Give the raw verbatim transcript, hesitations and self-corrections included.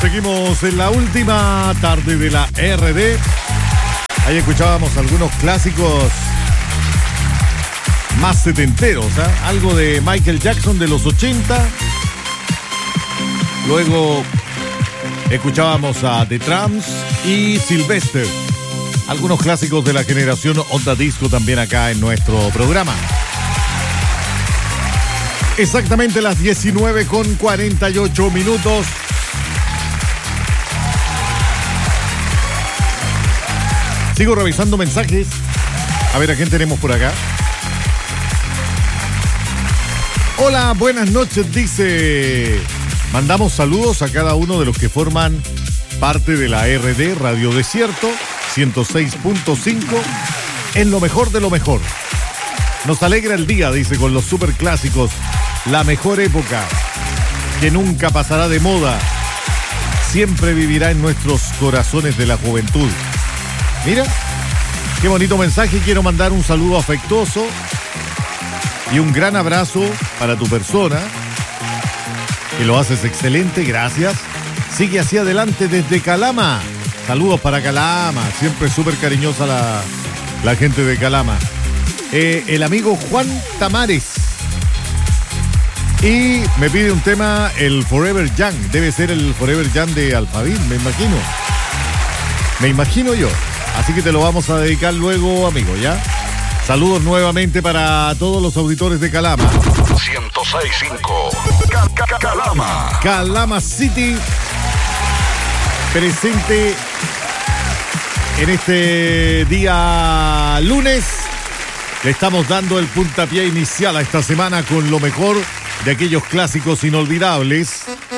Seguimos en la última tarde de la R D. Ahí escuchábamos algunos clásicos más setenteros, ¿eh? Algo de Michael Jackson de los ochenta. Luego escuchábamos a The Tramps y Sylvester. Algunos clásicos de la generación Onda Disco también acá en nuestro programa. Exactamente las diecinueve con cuarenta y ocho minutos. Sigo revisando mensajes. A ver a quién tenemos por acá. Hola, buenas noches, dice. Mandamos saludos a cada uno de los que forman parte de la R D Radio Desierto ciento seis punto cinco en lo mejor de lo mejor. Nos alegra el día, dice, con los superclásicos. La mejor época que nunca pasará de moda. Siempre vivirá en nuestros corazones de la juventud. Mira, qué bonito mensaje. Quiero mandar un saludo afectuoso y un gran abrazo para tu persona, que lo haces excelente, gracias. Sigue así adelante desde Calama. Saludos para Calama, siempre súper cariñosa la, la gente de Calama. Eh, el amigo Juan Tamares. Y me pide un tema, el Forever Young. Debe ser el Forever Young de Alphaville, me imagino. Me imagino yo. Así que te lo vamos a dedicar luego, amigo, ¿ya? Saludos nuevamente para todos los auditores de Calama. ciento seis punto cinco Calama. Calama City. Presente en este día lunes. Le estamos dando el puntapié inicial a esta semana con lo mejor de aquellos clásicos inolvidables